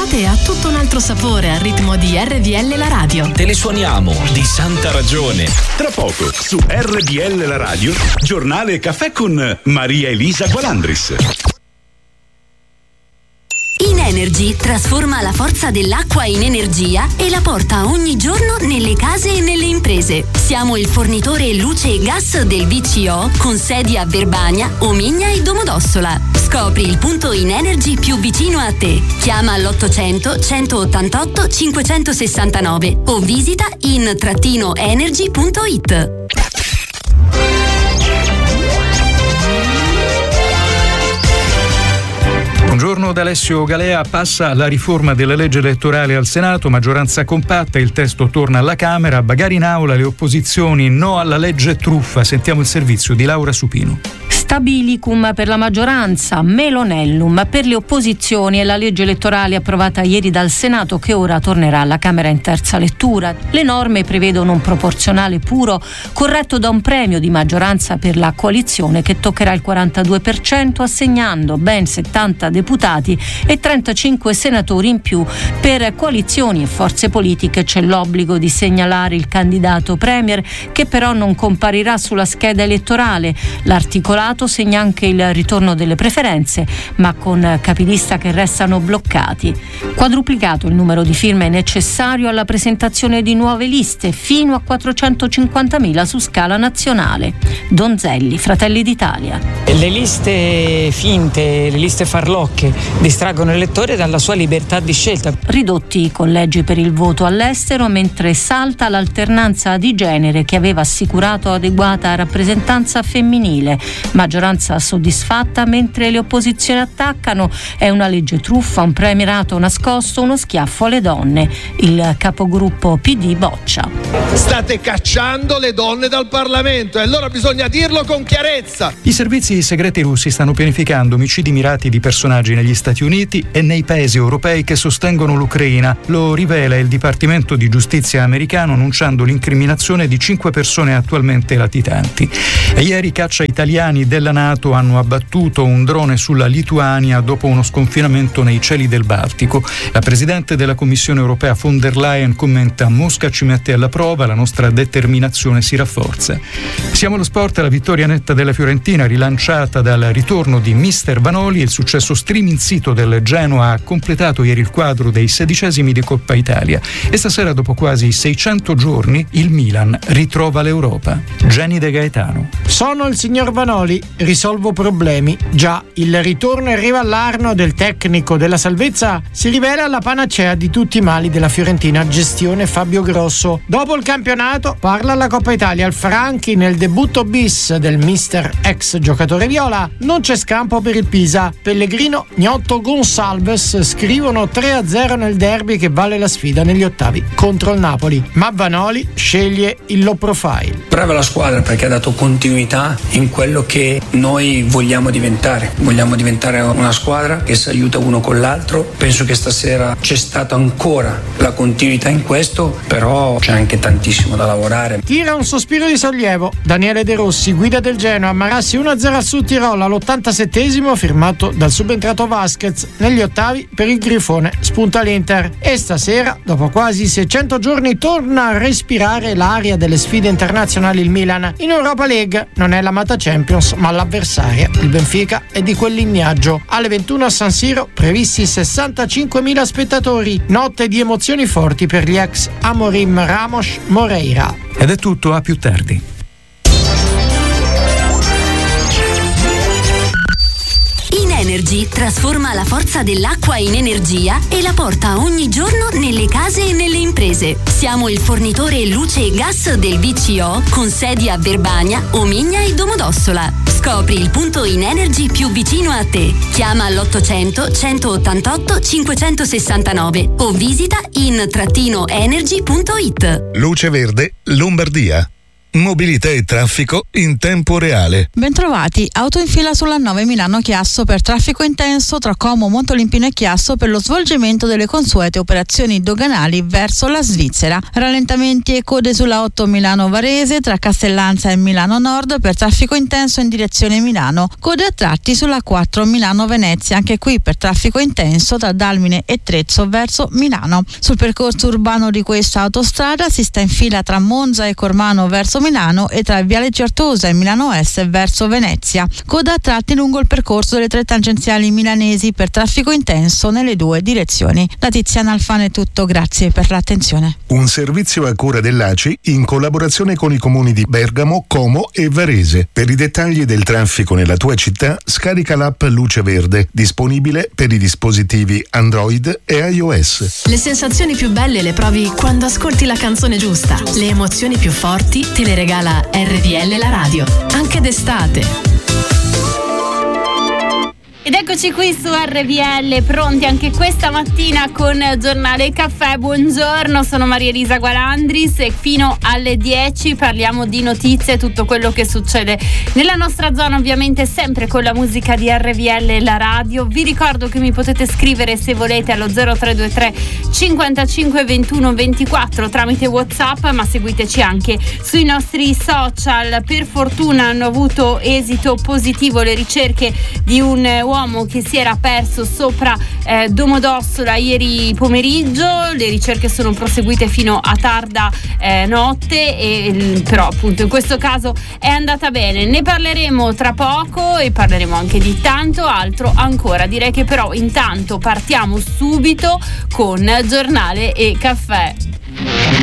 l'estate ha tutto un altro sapore al ritmo di RDL la radio. Te le suoniamo di santa ragione. Tra poco su RDL la radio, giornale caffè con Maria Elisa Gualandris. Inenergy trasforma la forza dell'acqua in energia e la porta ogni giorno nelle case e nelle imprese. Siamo il fornitore luce e gas del VCO con sedi a Verbania, Omigna e Domodossola. Scopri il punto Inenergy più vicino a te. Chiama all'800 188 569 o visita in-energy.it. Buongiorno da Alessio Galea. Passa la riforma della legge elettorale al Senato, maggioranza compatta, il testo torna alla Camera, bagarre in aula, le opposizioni no alla legge truffa. Sentiamo il servizio di Laura Supino. Stabilicum per la maggioranza, Melonellum per le opposizioni e la legge elettorale approvata ieri dal Senato che ora tornerà alla Camera in terza lettura. Le norme prevedono un proporzionale puro corretto da un premio di maggioranza per la coalizione che toccherà il 42%, assegnando ben 70 deputati e 35 senatori in più. Per coalizioni e forze politiche c'è l'obbligo di segnalare il candidato premier, che però non comparirà sulla scheda elettorale. L'articolato segna anche il ritorno delle preferenze, ma con capilista che restano bloccati. Quadruplicato il numero di firme necessario alla presentazione di nuove liste, fino a 450.000 su scala nazionale. Donzelli, Fratelli d'Italia. Le liste finte, le liste farlocche distraggono l'elettore dalla sua libertà di scelta. Ridotti i collegi per il voto all'estero, mentre salta l'alternanza di genere che aveva assicurato adeguata rappresentanza femminile. Maggioranza soddisfatta mentre le opposizioni attaccano. È una legge truffa, un premierato nascosto, uno schiaffo alle donne. Il capogruppo PD boccia. State cacciando le donne dal Parlamento e allora bisogna dirlo con chiarezza. I servizi segreti russi stanno pianificando omicidi mirati di personaggi negli Stati Uniti e nei paesi europei che sostengono l'Ucraina. Lo rivela il Dipartimento di Giustizia americano annunciando l'incriminazione di 5 persone attualmente latitanti. E ieri caccia italiani della NATO hanno abbattuto un drone sulla Lituania dopo uno sconfinamento nei cieli del Baltico. La Presidente della Commissione europea von der Leyen commenta: Mosca ci mette alla prova, la nostra determinazione si rafforza. Siamo allo sport, la vittoria netta della Fiorentina rilanciata dal ritorno di Mister Vanoli. Il successo streaming sito del Genoa ha completato ieri il quadro dei 16esimi di Coppa Italia e stasera, dopo quasi 600 giorni, il Milan ritrova l'Europa. Gianni De Gaetano. Sono il signor Vanoli, risolvo problemi. Già, il ritorno arriva all'Arno del tecnico della salvezza si rivela la panacea di tutti i mali della Fiorentina, gestione Fabio Grosso. Dopo il campionato parla alla Coppa Italia al Franchi nel debutto bis del mister ex giocatore viola. Non c'è scampo per il Pisa. Pellegrino, Gnotto, Gonsalves scrivono 3-0 nel derby che vale la sfida negli ottavi contro il Napoli. Ma Vanoli sceglie il low profile. Brava la squadra perché ha dato continuità in quello che noi vogliamo diventare. Vogliamo diventare una squadra che si aiuta uno con l'altro. Penso che stasera c'è stata ancora la continuità in questo, però c'è anche tantissimo da lavorare. Tira un sospiro di sollievo Daniele De Rossi, guida del Genoa, Marassi 1-0 al Südtirol all'87esimo, firmato dal subentrato Vasquez. Negli ottavi per il Grifone spunta l'Inter e stasera, dopo quasi 600 giorni, torna a respirare l'aria delle sfide internazionali il Milan. In Europa League non è l'amata Champions ma l'avversaria, il Benfica, è di quell'ignaggio. Alle 21 a San Siro previsti 65.000 spettatori, notte di emozioni forti per gli ex Amorim, Ramos, Moreira. Ed è tutto, a più tardi. Inenergy trasforma la forza dell'acqua in energia e la porta ogni giorno nelle case e nelle imprese. Siamo il fornitore luce e gas del VCO con sedi a Verbania, Omigna e Domodossola. Scopri il punto Inenergy più vicino a te. Chiama all'800 188 569 o visita in-energy.it. Luce Verde Lombardia. Mobilità e traffico in tempo reale. Bentrovati, auto in fila sulla 9 Milano-Chiasso per traffico intenso tra Como, Montolimpino e Chiasso per lo svolgimento delle consuete operazioni doganali verso la Svizzera. Rallentamenti e code sulla 8 Milano-Varese tra Castellanza e Milano Nord per traffico intenso in direzione Milano. Code a tratti sulla 4 Milano-Venezia, anche qui per traffico intenso tra Dalmine e Trezzo verso Milano. Sul percorso urbano di questa autostrada si sta in fila tra Monza e Cormano verso Milano e tra Viale Certosa e Milano Est verso Venezia. Coda a tratti lungo il percorso delle 3 tangenziali milanesi per traffico intenso nelle 2 direzioni. Da Tiziana Alfano è tutto, grazie per l'attenzione. Un servizio a cura dell'ACI in collaborazione con i comuni di Bergamo, Como e Varese. Per i dettagli del traffico nella tua città scarica l'app Luce Verde, disponibile per i dispositivi Android e iOS. Le sensazioni più belle le provi quando ascolti la canzone giusta. Le emozioni più forti te le regala RDL la radio, anche d'estate. Ed eccoci qui su RVL, pronti anche questa mattina con Giornale e Caffè. Buongiorno, sono Maria Elisa Gualandris e fino alle 10 parliamo di notizie e tutto quello che succede nella nostra zona, ovviamente sempre con la musica di RVL la radio. Vi ricordo che mi potete scrivere se volete allo 0323 55 21 24 tramite WhatsApp, ma seguiteci anche sui nostri social. Per fortuna hanno avuto esito positivo le ricerche di un uomo che si era perso sopra Domodossola ieri pomeriggio. Le ricerche sono proseguite fino a tarda notte però appunto in questo caso è andata bene. Ne parleremo tra poco e parleremo anche di tanto altro ancora. Direi che però intanto partiamo subito con Giornale e Caffè.